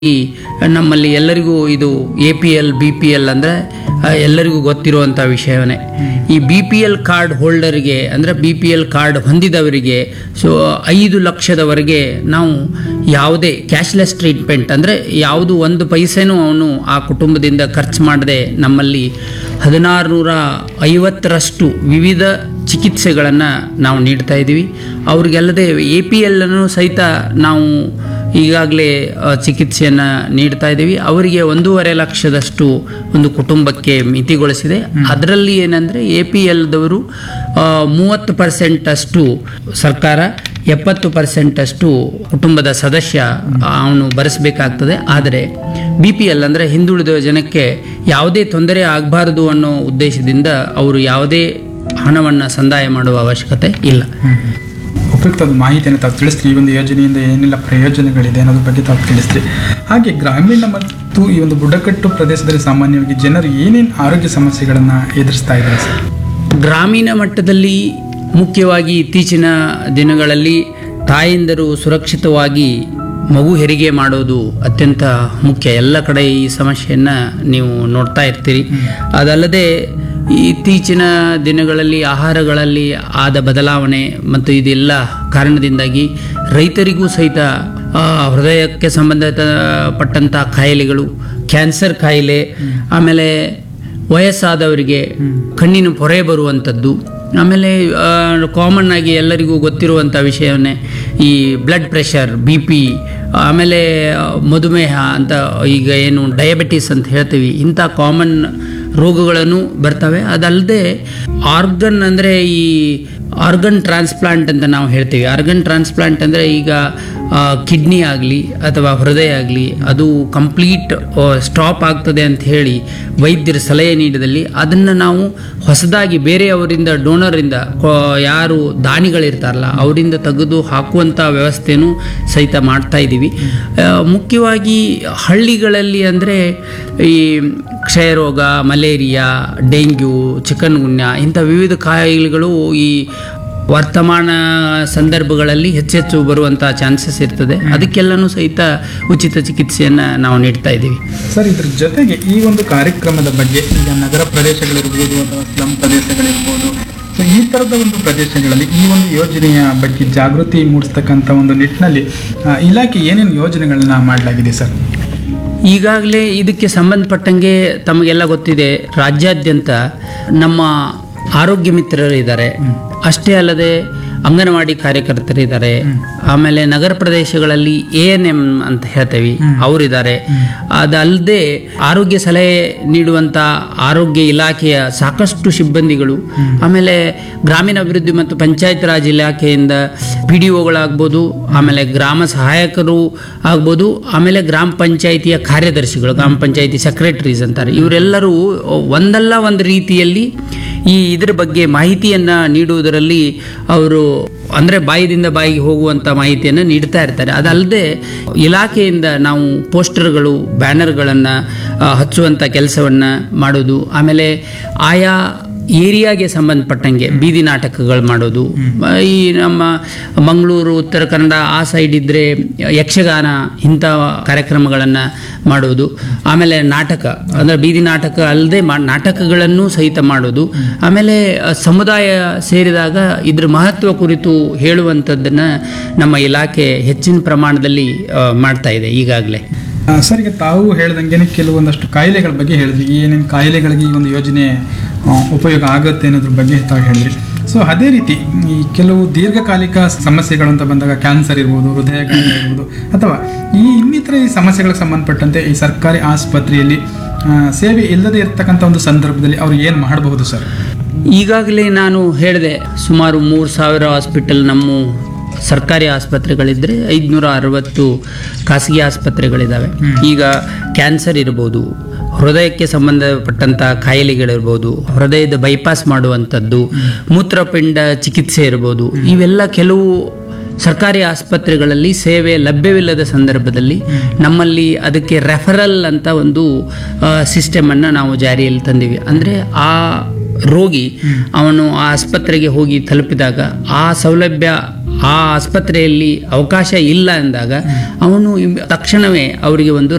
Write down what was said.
ಈ ನಮ್ಮಲ್ಲಿ ಎಲ್ಲರಿಗೂ ಇದು APL BPL ಅಂದರೆ ಎಲ್ಲರಿಗೂ ಗೊತ್ತಿರುವಂಥ ವಿಷಯವೇ. ಈ BPL ಕಾರ್ಡ್ ಹೋಲ್ಡರ್ಗೆ ಅಂದರೆ BPL ಕಾರ್ಡ್ ಹೊಂದಿದವರಿಗೆ 5 ಲಕ್ಷದವರೆಗೆ ನಾವು ಯಾವುದೇ ಕ್ಯಾಶ್ಲೆಸ್ ಟ್ರೀಟ್ಮೆಂಟ್ ಅಂದರೆ ಯಾವುದು ಒಂದು ಪೈಸೆನೂ ಅವನು ಆ ಕುಟುಂಬದಿಂದ ಖರ್ಚು ಮಾಡದೆ ನಮ್ಮಲ್ಲಿ 1650ರಷ್ಟು ವಿವಿಧ ಚಿಕಿತ್ಸೆಗಳನ್ನು ನಾವು ನೀಡ್ತಾ ಇದ್ದೀವಿ. ಅವ್ರಿಗೆಲ್ಲದೆ APL ಅನ್ನು ಸಹಿತ ನಾವು ಈಗಾಗಲೇ ಚಿಕಿತ್ಸೆಯನ್ನು ನೀಡ್ತಾ ಇದ್ದೀವಿ. ಅವರಿಗೆ 1.5 ಲಕ್ಷದಷ್ಟು ಒಂದು ಕುಟುಂಬಕ್ಕೆ ಮಿತಿಗೊಳಿಸಿದೆ. ಅದರಲ್ಲಿ ಏನಂದರೆ APLದವರು 30% ಅಷ್ಟು ಸರ್ಕಾರ, 70% ಕುಟುಂಬದ ಸದಸ್ಯ ಅವನು ಭರಿಸಬೇಕಾಗ್ತದೆ. ಆದರೆ BPL ಅಂದರೆ ಹಿಂದುಳಿದ ಜನಕ್ಕೆ ಯಾವುದೇ ತೊಂದರೆ ಆಗಬಾರದು ಅನ್ನೋ ಉದ್ದೇಶದಿಂದ ಅವರು ಯಾವುದೇ ಹಣವನ್ನು ಸಂದಾಯ ಮಾಡುವ ಅವಶ್ಯಕತೆ ಇಲ್ಲ. ಉಪಯುಕ್ತ ಮಾಹಿತಿಯನ್ನು ತಾವು ತಿಳಿಸ್ತೀರಿ. ಈ ಒಂದು ಯೋಜನೆಯಿಂದ ಏನೆಲ್ಲ ಪ್ರಯೋಜನಗಳಿದೆ ಅನ್ನೋದ್ರ ಬಗ್ಗೆ ತಾವು ತಿಳಿಸ್ತೀರಿ. ಹಾಗೆ ಗ್ರಾಮೀಣ ಮತ್ತು ಈ ಒಂದು ಬುಡಕಟ್ಟು ಪ್ರದೇಶದಲ್ಲಿ ಸಾಮಾನ್ಯವಾಗಿ ಜನರು ಏನೇನು ಆರೋಗ್ಯ ಸಮಸ್ಯೆಗಳನ್ನು ಎದುರಿಸ್ತಾ ಇದ್ದಾರೆ ಸರ್? ಗ್ರಾಮೀಣ ಮಟ್ಟದಲ್ಲಿ ಮುಖ್ಯವಾಗಿ ಇತ್ತೀಚಿನ ದಿನಗಳಲ್ಲಿ ತಾಯಂದಿರು ಸುರಕ್ಷಿತವಾಗಿ ಮಗು ಹೆರಿಗೆ ಮಾಡೋದು ಅತ್ಯಂತ ಮುಖ್ಯ. ಎಲ್ಲ ಕಡೆ ಈ ಸಮಸ್ಯೆಯನ್ನು ನೀವು ನೋಡ್ತಾ ಇರ್ತೀರಿ. ಅದಲ್ಲದೆ ಇತ್ತೀಚಿನ ದಿನಗಳಲ್ಲಿ ಆಹಾರಗಳಲ್ಲಿ ಆದ ಬದಲಾವಣೆ ಮತ್ತು ಇದೆಲ್ಲ ಕಾರಣದಿಂದಾಗಿ ರೈತರಿಗೂ ಸಹಿತ ಹೃದಯಕ್ಕೆ ಸಂಬಂಧಪಟ್ಟಂಥ ಕಾಯಿಲೆಗಳು, ಕ್ಯಾನ್ಸರ್ ಕಾಯಿಲೆ, ಆಮೇಲೆ ವಯಸ್ಸಾದವರಿಗೆ ಕಣ್ಣಿನ ಪೊರೆ ಬರುವಂಥದ್ದು, ಆಮೇಲೆ ಕಾಮನ್ ಆಗಿ ಎಲ್ಲರಿಗೂ ಗೊತ್ತಿರುವಂಥ ವಿಷಯವನ್ನೇ ಈ ಬ್ಲಡ್ ಪ್ರೆಷರ್, BP, ಆಮೇಲೆ ಮಧುಮೇಹ ಅಂತ ಈಗ ಏನು ಡಯಾಬಿಟಿಸ್ ಅಂತ ಹೇಳ್ತೀವಿ, ಇಂಥ ಕಾಮನ್ ರೋಗಗಳನ್ನು ಬರ್ತವೆ. ಅದಲ್ಲದೆ ಆರ್ಗನ್ ಅಂದರೆ ಈ ಆರ್ಗನ್ ಟ್ರಾನ್ಸ್ಪ್ಲಾಂಟ್ ಅಂತ ನಾವು ಹೇಳ್ತೀವಿ. ಆರ್ಗನ್ ಟ್ರಾನ್ಸ್ಪ್ಲಾಂಟ್ ಅಂದರೆ ಈಗ ಕಿಡ್ನಿ ಆಗಲಿ ಅಥವಾ ಹೃದಯ ಆಗಲಿ ಅದು ಕಂಪ್ಲೀಟ್ ಸ್ಟಾಪ್ ಆಗ್ತದೆ ಅಂತ ಹೇಳಿ ವೈದ್ಯರ ಸಲಹೆ ನೀಡಿದಲ್ಲಿ ಅದನ್ನು ನಾವು ಹೊಸದಾಗಿ ಬೇರೆಯವರಿಂದ, ಡೋನರಿಂದ, ಯಾರು ದಾನಿಗಳಿರ್ತಾರಲ್ಲ ಅವರಿಂದ ತೆಗೆದು ಹಾಕುವಂಥ ವ್ಯವಸ್ಥೆನೂ ಸಹಿತ ಮಾಡ್ತಾ ಇದ್ದೀವಿ. ಮುಖ್ಯವಾಗಿ ಹಳ್ಳಿಗಳಲ್ಲಿ ಅಂದರೆ ಈ ಕ್ಷಯರೋಗ, ಮಲೇರಿಯಾ, ಡೆಂಗ್ಯೂ, ಚಿಕನ್ಗುನ್ಯಾ ಇಂಥ ವಿವಿಧ ಕಾಯಿಲೆಗಳು ಈ ವರ್ತಮಾನ ಸಂದರ್ಭಗಳಲ್ಲಿ ಹೆಚ್ಚೆಚ್ಚು ಬರುವಂಥ ಚಾನ್ಸಸ್ ಇರ್ತದೆ. ಅದಕ್ಕೆಲ್ಲನೂ ಸಹಿತ ಉಚಿತ ಚಿಕಿತ್ಸೆಯನ್ನು ನಾವು ನೀಡ್ತಾ ಇದ್ದೀವಿ. ಸರ್, ಇದ್ರ ಜೊತೆಗೆ ಈ ಒಂದು ಕಾರ್ಯಕ್ರಮದ ಬಗ್ಗೆ ಈಗ ನಗರ ಪ್ರದೇಶಗಳಿರ್ಬೋದು ಅಥವಾ ಸ್ಲಮ್ ಪ್ರದೇಶಗಳಿರ್ಬೋದು, ಸೊ ಈ ಥರದ ಒಂದು ಪ್ರದೇಶಗಳಲ್ಲಿ ಈ ಒಂದು ಯೋಜನೆಯ ಬಗ್ಗೆ ಜಾಗೃತಿ ಮೂಡಿಸ್ತಕ್ಕಂಥ ಒಂದು ನಿಟ್ಟಿನಲ್ಲಿ ಇಲಾಖೆ ಏನೇನು ಯೋಜನೆಗಳನ್ನ ಮಾಡಲಾಗಿದೆ ಸರ್? ಈಗಾಗಲೇ ಇದಕ್ಕೆ ಸಂಬಂಧಪಟ್ಟಂಗೆ ತಮಗೆಲ್ಲ ಗೊತ್ತಿದೆ, ರಾಜ್ಯಾದ್ಯಂತ ನಮ್ಮ ಆರೋಗ್ಯ ಮಿತ್ರರು ಇದ್ದಾರೆ. ಅಷ್ಟೇ ಅಲ್ಲದೆ ಅಂಗನವಾಡಿ ಕಾರ್ಯಕರ್ತರಿದ್ದಾರೆ. ಆಮೇಲೆ ನಗರ ಪ್ರದೇಶಗಳಲ್ಲಿ ANM ಅಂತ ಹೇಳ್ತೇವೆ, ಅವರಿದ್ದಾರೆ. ಅದಲ್ಲದೆ ಆರೋಗ್ಯ ಸಲಹೆ ನೀಡುವಂಥ ಆರೋಗ್ಯ ಇಲಾಖೆಯ ಸಾಕಷ್ಟು ಸಿಬ್ಬಂದಿಗಳು, ಆಮೇಲೆ ಗ್ರಾಮೀಣಾಭಿವೃದ್ಧಿ ಮತ್ತು ಪಂಚಾಯತ್ ರಾಜ್ ಇಲಾಖೆಯಿಂದ PDOಗಳಾಗ್ಬೋದು, ಆಮೇಲೆ ಗ್ರಾಮ ಸಹಾಯಕರು ಆಗ್ಬೋದು, ಆಮೇಲೆ ಗ್ರಾಮ ಪಂಚಾಯಿತಿಯ ಕಾರ್ಯದರ್ಶಿಗಳು, ಗ್ರಾಮ ಪಂಚಾಯಿತಿ ಸೆಕ್ರೆಟರೀಸ್ ಅಂತಾರೆ. ಇವರೆಲ್ಲರೂ ಒಂದಲ್ಲ ಒಂದು ರೀತಿಯಲ್ಲಿ ಇದರ ಬಗ್ಗೆ ಮಾಹಿತಿಯನ್ನು ನೀಡುವುದರಲ್ಲಿ ಅವರು ಅಂದರೆ ಬಾಯಿದಿಂದ ಬಾಯಿಗೆ ಹೋಗುವಂಥ ಮಾಹಿತಿಯನ್ನು ನೀಡ್ತಾ ಇರ್ತಾರೆ. ಅದಲ್ಲದೆ ಇಲಾಖೆಯಿಂದ ನಾವು ಪೋಸ್ಟರ್ಗಳು, ಬ್ಯಾನರ್ಗಳನ್ನು ಹಚ್ಚುವಂಥ ಕೆಲಸವನ್ನು ಮಾಡೋದು, ಆಮೇಲೆ ಆಯಾ ಏರಿಯಾಗೆ ಸಂಬಂಧಪಟ್ಟಂಗೆ ಬೀದಿ ನಾಟಕಗಳು ಮಾಡೋದು. ಈ ನಮ್ಮ ಮಂಗಳೂರು, ಉತ್ತರ ಕನ್ನಡ ಆ ಸೈಡ್ ಇದ್ದರೆ ಯಕ್ಷಗಾನ ಇಂಥ ಕಾರ್ಯಕ್ರಮಗಳನ್ನು ಮಾಡೋದು. ಆಮೇಲೆ ನಾಟಕ ಅಂದರೆ ಬೀದಿ ನಾಟಕ ಅಲ್ಲದೆ ನಾಟಕಗಳನ್ನು ಸಹಿತ ಮಾಡೋದು. ಆಮೇಲೆ ಸಮುದಾಯ ಸೇರಿದಾಗ ಇದ್ರ ಮಹತ್ವ ಕುರಿತು ಹೇಳುವಂಥದ್ದನ್ನು ನಮ್ಮ ಇಲಾಖೆ ಹೆಚ್ಚಿನ ಪ್ರಮಾಣದಲ್ಲಿ ಮಾಡ್ತಾ ಇದೆ ಈಗಾಗಲೇ. ಸರ್, ಈಗ ತಾವು ಹೇಳ್ದಂಗೆ ಕೆಲವೊಂದಷ್ಟು ಕಾಯಿಲೆಗಳ ಬಗ್ಗೆ ಹೇಳಿದ್ವಿ. ಏನೇನು ಕಾಯಿಲೆಗಳಿಗೆ ಈ ಒಂದು ಯೋಜನೆ ಉಪಯೋಗ ಆಗುತ್ತೆ ಅನ್ನೋದ್ರ ಬಗ್ಗೆ ತಾವು ಹೇಳಿದ್ರಿ. ಸೊ ಅದೇ ರೀತಿ ಈ ಕೆಲವು ದೀರ್ಘಕಾಲಿಕ ಸಮಸ್ಯೆಗಳು ಅಂತ ಬಂದಾಗ ಕ್ಯಾನ್ಸರ್ ಇರ್ಬೋದು, ಹೃದಯ ಕಾಯಿಲೆ ಇರ್ಬೋದು, ಅಥವಾ ಈ ಇನ್ನಿತರ ಈ ಸಮಸ್ಯೆಗಳಿಗೆ ಸಂಬಂಧಪಟ್ಟಂತೆ ಈ ಸರ್ಕಾರಿ ಆಸ್ಪತ್ರೆಯಲ್ಲಿ ಸೇವೆ ಇಲ್ಲದೆ ಇರತಕ್ಕಂಥ ಒಂದು ಸಂದರ್ಭದಲ್ಲಿ ಅವರು ಏನು ಮಾಡಬಹುದು ಸರ್? ಈಗಾಗಲೇ ನಾನು ಹೇಳಿದೆ, ಸುಮಾರು 3000 ಹಾಸ್ಪಿಟಲ್ ನಮ್ಮ ಸರ್ಕಾರಿ ಆಸ್ಪತ್ರೆಗಳಿದ್ದರೆ 560 ಖಾಸಗಿ ಆಸ್ಪತ್ರೆಗಳಿದ್ದಾವೆ. ಈಗ ಕ್ಯಾನ್ಸರ್ ಇರ್ಬೋದು, ಹೃದಯಕ್ಕೆ ಸಂಬಂಧಪಟ್ಟಂಥ ಕಾಯಿಲೆಗಳಿರ್ಬೋದು, ಹೃದಯದ ಬೈಪಾಸ್ ಮಾಡುವಂಥದ್ದು, ಮೂತ್ರಪಿಂಡ ಚಿಕಿತ್ಸೆ ಇರ್ಬೋದು, ಇವೆಲ್ಲ ಕೆಲವು ಸರ್ಕಾರಿ ಆಸ್ಪತ್ರೆಗಳಲ್ಲಿ ಸೇವೆ ಲಭ್ಯವಿಲ್ಲದ ಸಂದರ್ಭದಲ್ಲಿ ನಮ್ಮಲ್ಲಿ ಅದಕ್ಕೆ ರೆಫರಲ್ ಅಂತ ಒಂದು ಸಿಸ್ಟಮನ್ನು ನಾವು ಜಾರಿಯಲ್ಲಿ ತಂದೀವಿ. ಅಂದರೆ ಆ ರೋಗಿ ಅವನು ಆ ಆಸ್ಪತ್ರೆಗೆ ಹೋಗಿ ತಲುಪಿದಾಗ ಆ ಸೌಲಭ್ಯ ಆ ಆಸ್ಪತ್ರೆಯಲ್ಲಿ ಅವಕಾಶ ಇಲ್ಲ ಅಂದಾಗ ಅವನು ತಕ್ಷಣವೇ ಅವರಿಗೆ ಒಂದು